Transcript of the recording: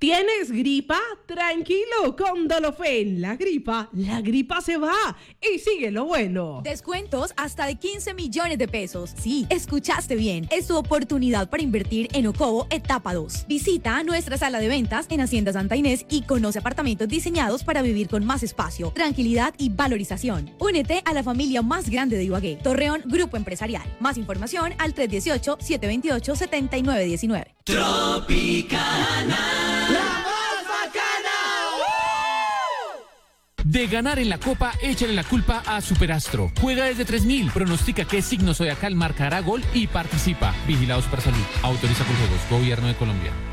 ¿Tienes gripa? Tranquilo, con Dolofen. La gripa se va y sigue lo bueno. Descuentos hasta de 15 millones de pesos. Sí, escuchaste bien. Es tu oportunidad para invertir en Ocovo Etapa 2. Visita nuestra sala de ventas en Hacienda Santa Inés y conoce apartamentos diseñados para vivir con más espacio, tranquilidad y valorización. Únete a la familia más grande de Ibagué. Torreón Grupo Empresarial. Más información al 318-728-7919. Tropicana, la más bacana. De ganar en la Copa, échale la culpa a Superastro. Juega desde 3.000, pronostica qué signo zodiacal marcará gol y participa. Vigilado Supersalud. Autoriza con juegos. Gobierno de Colombia.